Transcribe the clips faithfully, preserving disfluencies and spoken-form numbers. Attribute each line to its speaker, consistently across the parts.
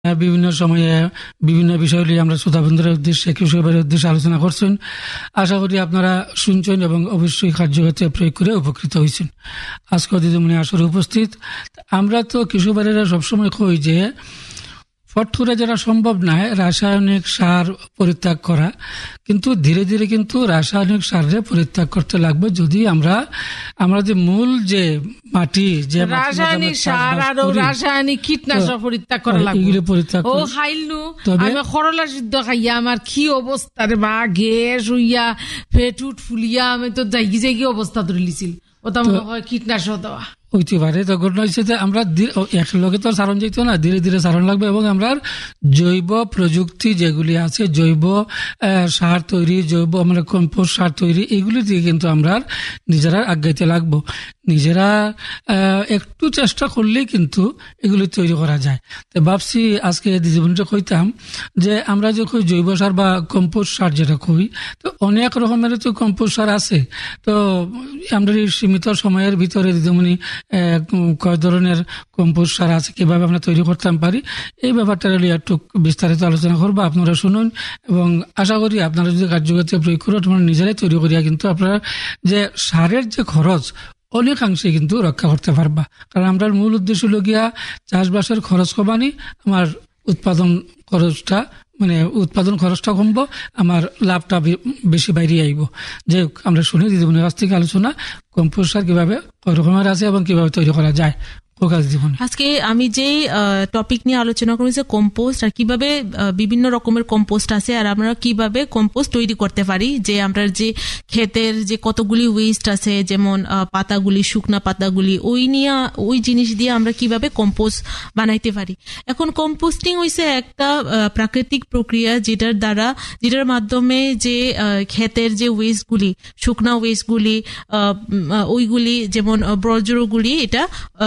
Speaker 1: বিভিন্ন সময়ে বিভিন্ন বিষয় নিয়ে আমরা শ্রোতাবন্ধুদের উদ্দেশ্যে কৃষকের উদ্দেশ্যে আলোচনা করছেন। আশা করি আপনারা শুনছেন এবং অবশ্যই কার্যক্ষেত্রে প্রয়োগ করে উপকৃত হয়েছেন। আজকে দিদিমণি আসরে উপস্থিত। আমরা তো কৃষকেরা সবসময় কই যে ফটফুরে যেটা সম্ভব নয় রাসায়নিক সার পরিত্যাগ করা, কিন্তু ধীরে ধীরে কিন্তু রাসায়নিক সারে পরিত্যাগ করতে লাগবে যদি আমরা আমরা যে মূল যে মাটি যে
Speaker 2: রাসায়নিক সার আর রাসায়নিক কীটনাশক পরিত্যাগ করা লাগবে।
Speaker 1: এগুলো পরিত্যাগ
Speaker 2: ও খাইলু আমি করলা সিদ্ধ খাইয়া আমার কি অবস্থা রে বা, গ্যাস হইয়া পেটুট ফুলিয়া আমি তো জায়গি জায়গি অবস্থা ধরে লিছিল। ওটা মনে হয় কীটনাশক দেওয়া
Speaker 1: হইতে পারে। তখন হচ্ছে যে আমরা একলগে তো সারণ যেত না, ধীরে ধীরে সারণ লাগবে এবং আমরা জৈব প্রযুক্তি যেগুলি আছে, জৈব সার তৈরি, জৈব আমরা কম্পোস্ট সার তৈরি, এগুলি দিয়ে কিন্তু আমরা নিজেরা আগাইতে লাগবো। নিজেরা একটু চেষ্টা করলেই কিন্তু এগুলি তৈরি করা যায়। তো ভাবছি আজকে দিদিবন্ধুকে কইতাম যে আমরা যে কই জৈব সার বা কম্পোস্ট সার যেটা কই, তো অনেক রকমের তো কম্পোস্ট সার আছে। তো আমরা এই সীমিত সময়ের ভিতরে দিদিমণি কয় ধরনের কম্পোস্ট সার আছে, কিভাবে আমরা তৈরি করতে পারি, এই ব্যাপারটা একটু বিস্তারিত আলোচনা করবো। আপনারা শুনুন এবং আশা করি আপনারা যদি কার্যক্ষেত্রে প্রয়োগ করে আপনারা নিজেরাই তৈরি করিয়া কিন্তু আপনারা যে সারের যে খরচ অনেকাংশে কিন্তু রক্ষা করতে পারবা। কারণ আমরা মূল উদ্দেশ্য হল গিয়া চাষবাসের খরচ কমানি, আমার উৎপাদন খরচটা মানে উৎপাদন খরচটা কমবো, আমার লাভটা বেশি বাইরে আইব। যে আমরা শুনি দিদিমণির কাছ থেকে আলোচনা কম্পোস্ট সার কিভাবে কয় রকমের আছে এবং কিভাবে তৈরি করা যায়।
Speaker 3: আজকে আমি যে টপিক নিয়ে আলোচনা করেছি কম্পোস্ট, আর কিভাবে বিভিন্ন রকমের কম্পোস্ট আছে আর আমরা কিভাবে কম্পোস্ট তৈরি করতে পারি। যে আমরা যে ক্ষেতের যে কতগুলি ওয়েস্ট আছে, যেমন পাতাগুলি, শুকনা পাতাগুলি, ওই নিয়ে ওই জিনিস দিয়ে আমরা কিভাবে কম্পোস্ট বানাইতে পারি। এখন কম্পোস্টিং হইছে একটা প্রাকৃতিক প্রক্রিয়া যেটার দ্বারা যেটার মাধ্যমে যে ক্ষেতের যে ওয়েস্টগুলি, শুকনা ওয়েস্টগুলি, ওইগুলি যেমন বর্জ্যগুলি, এটা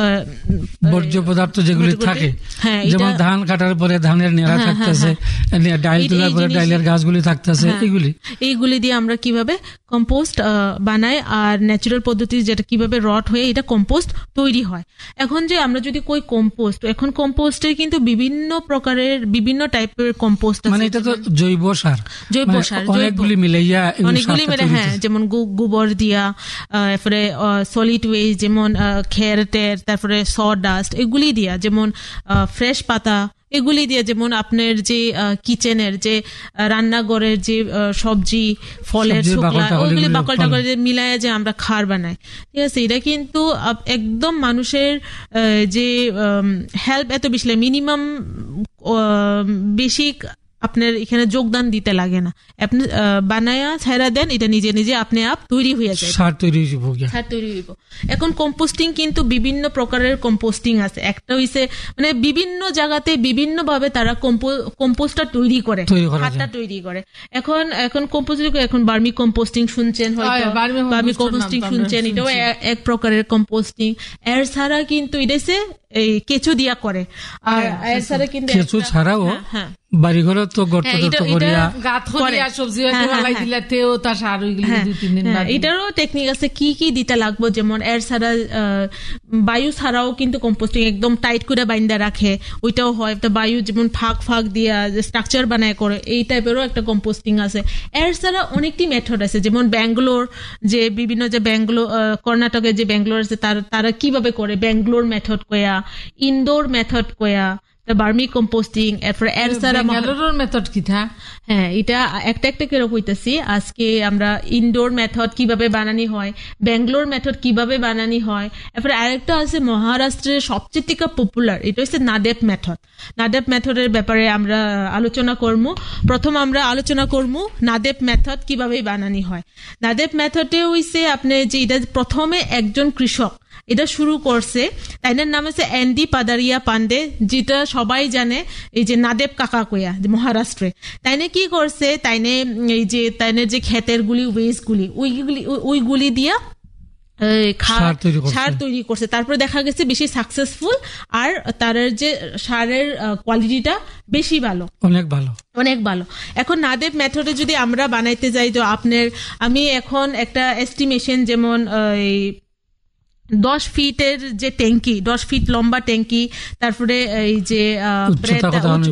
Speaker 1: বর্জ্য পদার্থ যেগুলি থাকে, যেমন ধান কাটার পরে ধানের নেড়া থাকতেছে, ডাইল তোলার পরে ডাইলের গাছগুলি থাকতেছে, এগুলি
Speaker 3: এইগুলি দিয়ে আমরা কিভাবে কম্পোস্ট বানাই আর ন্যাচারাল পদ্ধতি যেটা কিভাবে রট হয়ে এটা কম্পোস্ট তৈরি হয়। এখন যে আমরা যদি কই কম্পোস্ট, এখন কম্পোস্টের কিন্তু বিভিন্ন প্রকারের বিভিন্ন টাইপের কম্পোস্ট আছে।
Speaker 1: মানে এটা তো জৈব সার,
Speaker 3: জৈব সার
Speaker 1: অনেকগুলি মিলাইয়া
Speaker 3: অনেকগুলি মিলে, হ্যাঁ, যেমন গোবর দিয়া, তারপরে সলিড ওয়েস্ট যেমন খের টের, তারপরে সডাস্ট, এগুলি দিয়া, যেমন ফ্রেশ পাতা, এগুলি দিয়ে, যেমন আপনার যে কিচেনের যে রান্নাঘরের যে সবজি ফলের শুকলা, ওইগুলি বাকল টাকল মিলায় যে আমরা খার বানাই, ঠিক আছে। এটা কিন্তু একদম মানুষের যে হেল্প এত বেশি, মিনিমাম বেশি আপনার এখানে যোগদান দিতে লাগে না। আপনি বানায়া ছাইরা দেন, এটা নিজে নিজে আপনি আপ তৈরি হয়ে যায়,
Speaker 1: সার তৈরি হইব,
Speaker 3: সার তৈরি হইব। এখন কম্পোস্টিং কিন্তু বিভিন্ন প্রকারের কম্পোস্টিং আছে। একটা হইছে মানে বিভিন্ন জায়গাতে বিভিন্ন ভাবে তারা কম্পোস্টটা তৈরি করে, সারটা তৈরি করে। এখন এখন কম্পোস্টিং, এখন বার্মি কম্পোস্টিং শুনছেন হয়তো, বার্মি কম্পোস্টিং শুনছেন, এটাও এক প্রকারের কম্পোস্টিং। এর ছাড়া কিন্তু এটা এই কেঁচো দিয়া করে, আর এর ছাড়া কিন্তু
Speaker 1: কেঁচো ছাড়াও বাড়িঘরে তো গর্ত গর্ত করিয়া
Speaker 2: গাত করিয়া সবজি ফলাই দিলে তেও তা সার হইগুলি দুই তিন দিন বাদ।
Speaker 3: এটারও টেকনিক আছে কি কি দিতে লাগবে, যেমন এর ছাড়া বায়ু ছাড়াও কিন্তু কম্পোস্টিং একদম টাইট করে বাইন্দা রাখে, ওইটাও হয়। বায়ু যেমন ফাঁক ফাঁক দিয়া স্ট্রাকচার বানায় করে, এই টাইপেরও একটা কম্পোস্টিং আছে। এর ছাড়া অনেকটি মেথড আছে, যেমন ব্যাঙ্গালোর যে বিভিন্ন যে ব্যাঙ্গালোর কর্ণাটকের যে ব্যাঙ্গালোর আছে তারা কিভাবে করে, ব্যাঙ্গালোর মেথড কয়া, ইনডোর মেথড কয়া, বার্মি কম্পোস্টিং, এরপরে এর ছাড়া
Speaker 2: ব্যাঙ্গালোরের মেথড কি থা,
Speaker 3: হ্যাঁ, এটা একটা একটা করে কইতাছি। আজকে আমরা ইনডোর মেথড কিভাবে বানানি হয়, ব্যাঙ্গালোর মেথড কিভাবে বানানি হয়, এরপরে আরেকটা আছে মহারাষ্ট্রের সবচেয়ে থেকে পপুলার, এটা হচ্ছে নাদেপ মেথড। নাদেপ মেথডের ব্যাপারে আমরা আলোচনা করবো। প্রথম আমরা আলোচনা করবো নাদেপ মেথড কিভাবে বানানি হয়। নাদেপ মেথডে হইছে আপনি যে এটা প্রথমে একজন কৃষক এটা শুরু করছে, তাইনের নাম হচ্ছে এনডি পাদারিয়া পান্ডে, যেটা সবাই জানে এই যে নাদেব কাকা কয়া মহারাষ্ট্রে। তাইনে কি করছে, তাইনে এই যে তাইনের যে ক্ষেতের গুলি ওয়েস্ট গুলি ওইগুলি ওইগুলি দিয়া সার তৈরি করছে। তারপরে দেখা গেছে বেশি সাকসেসফুল, আর তার যে সারের কোয়ালিটিটা বেশি ভালো,
Speaker 1: অনেক ভালো,
Speaker 3: অনেক ভালো। এখন নাদেব মেথডে যদি আমরা বানাইতে যাই, তো আপনার আমি এখন একটা এস্টিমেশন, যেমন দশ ফিটের যে ট্যাঙ্কি, দশ ফিট লম্বা ট্যাঙ্কি, তারপরে এই যে